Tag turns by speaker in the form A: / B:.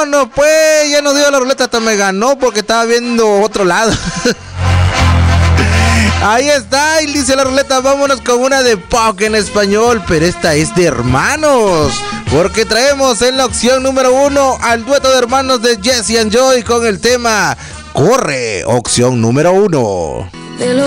A: No, pues, ya no dio la ruleta, hasta me ganó porque estaba viendo otro lado. Ahí está, y dice la ruleta, vámonos con una de pop en español, pero esta es de hermanos, porque traemos en la opción número 1 al dueto de hermanos de Jesse and Joy con el tema Corre, opción número 1.